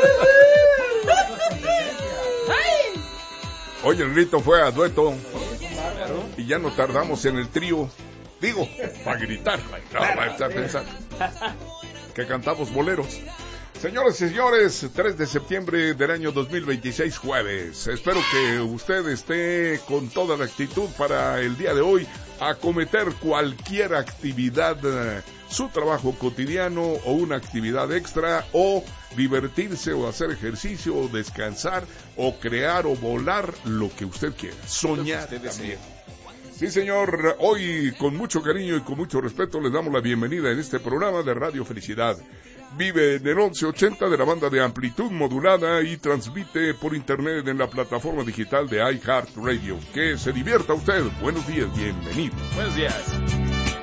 Hoy el grito fue a dueto y ya no tardamos en el trío. Digo, para gritar, no, para estar pensando que cantamos boleros. Señores y señores, 3 de septiembre del año 2026, jueves. Espero que usted esté con toda la actitud para el día de hoy acometer cualquier actividad, su trabajo cotidiano o una actividad extra, o divertirse o hacer ejercicio o descansar o crear o volar, lo que usted quiera. Soñar también. Sí, señor, hoy con mucho cariño y con mucho respeto les damos la bienvenida en este programa de Radio Felicidad. Vive en el 1180 de la banda de amplitud modulada y transmite por internet en la plataforma digital de iHeartRadio. Que se divierta usted. Buenos días, bienvenido. Buenos días.